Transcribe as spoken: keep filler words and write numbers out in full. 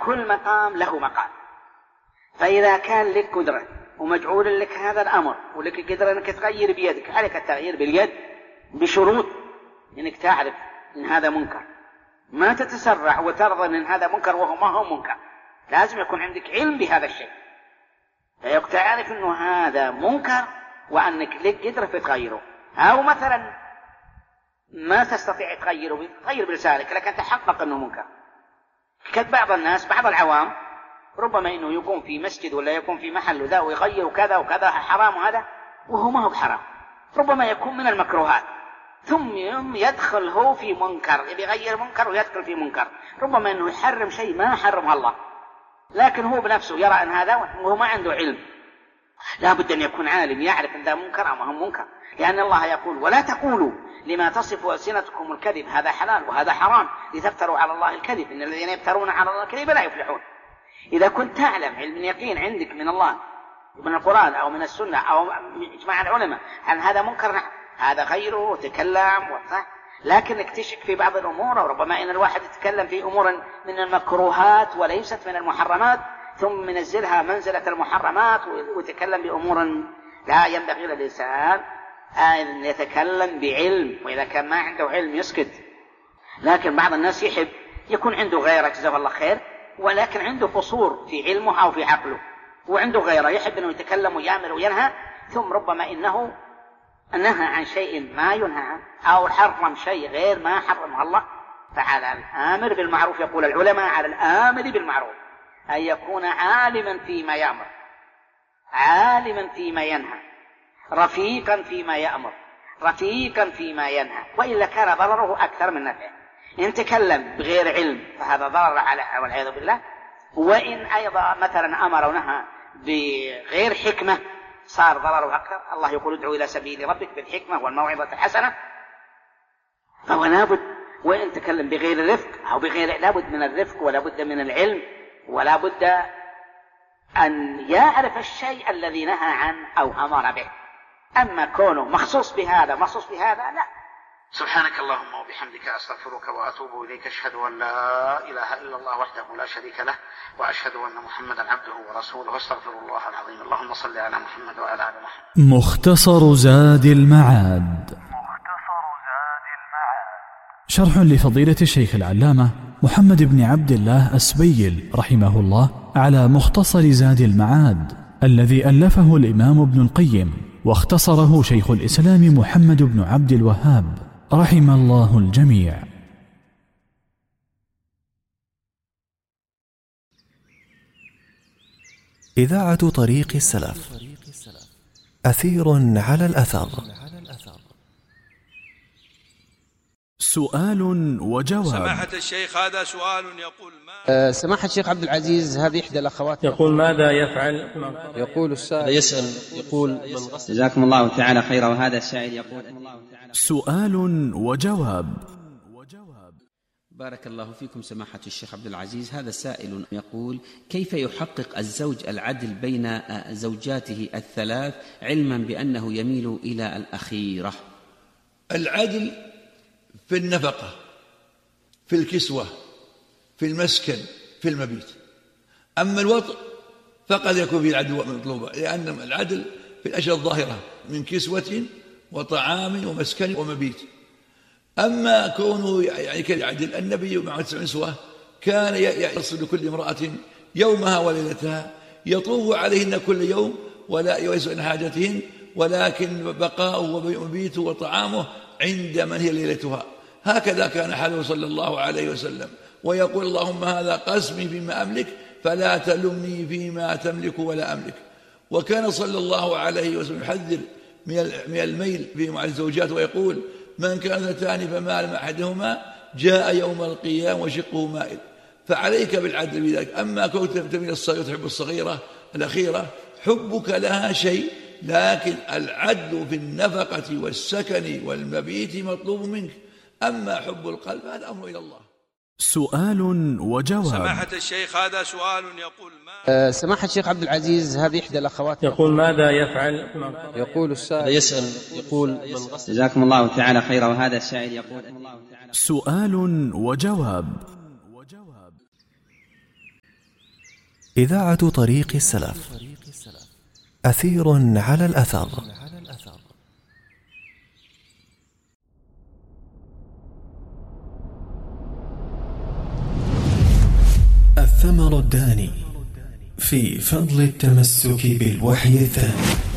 كل مقام له مقام. فإذا كان لك قدرة ومجعول لك هذا الأمر ولك قدرة أنك تغير بيدك، عليك التغيير باليد بشروط أنك تعرف أن هذا منكر، ما تتسرع وترضى أن هذا منكر وهو ما هو منكر، لازم يكون عندك علم بهذا الشيء فيعرف أنه هذا منكر وأنك لك قدرة في تغيره. أو مثلا ما تستطيع تغيره، تغير بلسانك لكن تحقق أنه منكر. كبعض الناس بعض العوام ربما أنه يكون في مسجد ولا يكون في محل وذا ويغير كذا وكذا حرام وهذا وهو ما هو بحرام، ربما يكون من المكروهات، ثم يدخل هو في منكر، يغير منكر ويدخل في منكر. ربما أنه يحرم شيء ما حرمه الله لكن هو بنفسه يرى أن هذا وهو ما عنده علم. لا بد أن يكون عالم يعرف أن ذا منكر أو ما هو منكر، لأن الله يقول ولا تقولوا لما تصف ألسنتكم الكذب هذا حلال وهذا حرام لتفتروا على الله الكذب إن الذين يفترون على الله الكذب لا يفلحون. إذا كنت تعلم علم يقين عندك من الله من القرآن أو من السنة أو إجماع العلماء عن هذا منكر هذا غيره وتكلم وصح، لكن اكتشف في بعض الأمور وربما إن الواحد يتكلم في أمور من المكروهات وليست من المحرمات ثم منزلها منزلة المحرمات ويتكلم بأمور لا ينبغي للإنسان أن يتكلم بعلم، وإذا كان ما عنده علم يسكت. لكن بعض الناس يحب يكون عنده غيره جزاه الله خير ولكن عنده قصور في علمه أو في عقله وعنده غيره يحب أنه يتكلم ويأمر وينهى، ثم ربما إنه نهى عن شيء ما ينهى عنه أو حرم شيء غير ما حرمه الله. فعلى الآمر بالمعروف يقول العلماء على الآمر بالمعروف أن يكون عالما فيما يأمر عالما فيما ينهى رفيقا فيما يأمر رفيقا فيما ينهى، وإلا كان ضرره أكثر من نفعه. إن تكلم بغير علم فهذا ضرر على والعياذ بالله، وإن أيضا مثلا أمر ونهى بغير حكمة صار ضرره أكثر. الله يقول ادعو إلى سبيل ربك بالحكمة والموعظة الحسنة، فهو لابد وإن تكلم بغير رفق أو بغير لابد من الرفق ولا بد من العلم ولا بد أن يعرف الشيء الذي نهى عنه أو أمر به. أما كونه مخصوص بهذا مخصوص بهذا لا. سبحانك اللهم وبحمدك أستغفرك وأتوب إليك، أشهد أن لا إله إلا الله وحده لا شريك له وأشهد أن محمدا عبده ورسوله، استغفر الله العظيم. اللهم صل على محمد وعلى آل محمد. مختصر زاد المعاد شرح لفضيلة الشيخ العلامة محمد بن عبد الله السبيل رحمه الله على مختصر زاد المعاد الذي ألفه الإمام ابن القيم واختصره شيخ الإسلام محمد بن عبد الوهاب رحم الله الجميع. إذاعة طريق السلف، أثير على الأثر. سؤال وجواب. سماحة الشيخ هذا سؤال يقول ما أه سماحة الشيخ عبد العزيز هذه إحدى الأخوات يقول ماذا يفعل يقول السائل يسأل يقول جزاكم الله تعالى خيرا. وهذا السائل يقول سؤال وجواب. بارك الله فيكم سماحة الشيخ عبد العزيز. هذا سائل يقول كيف يحقق الزوج العدل بين زوجاته الثلاث علما بأنه يميل إلى الأخيرة؟ العدل في النفقة، في الكسوة، في المسكن، في المبيت. أما الوطء فقد يكون فيه العدل مطلوبا، لأن العدل في الأشياء الظاهرة من كسوة وطعام ومسكن ومبيت. أما كونه يعني كالعدل، النبي مع تسع نسوة كان يصل لكل امرأة يومها وليلتها يطوف عليهن كل يوم ولا يسأل عن حاجتهن، ولكن بقاؤه ومبيته وطعامه عند من هي ليلتها. هكذا كان حاله صلى الله عليه وسلم، ويقول اللهم هذا قسمي فيما أملك فلا تلمني فيما تملك ولا أملك. وكان صلى الله عليه وسلم يحذر من الميل في مع الزوجات ويقول من كان اثنتان فمال مع أحدهما جاء يوم القيامة وشقه مائل. فعليك بالعدل بذلك. أما كنت تميل الصغيرة تحب الصغيرة الأخيرة حبك لها شيء، لكن العدل في النفقة والسكن والمبيت مطلوب منك. أما حب القلب هذا أمر إلى الله. سؤال وجواب. سماحة الشيخ هذا سؤال يقول ما أه سماحة الشيخ عبد العزيز هذه إحدى الأخوات يقول ماذا يفعل يقول السائل يسأل يقول جزاكم الله تعالى خيرا. وهذا السائل يقول سؤال وجواب. إذاعة طريق السلف. أثير على الأثر. الثمر الداني في فضل التمسك بالوحي الثاني.